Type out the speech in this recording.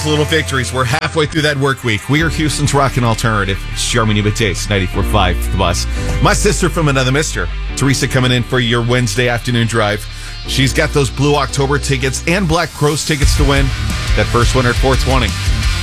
little victories. We're halfway through that work week. We are Houston's Rockin' Alternative. It's Jeremy Newbitace, 94.5 The Bus. My sister from another mister, Teresa, coming in for your Wednesday afternoon drive. She's got those Blue October tickets and Black Crows tickets to win. That first winner at 420.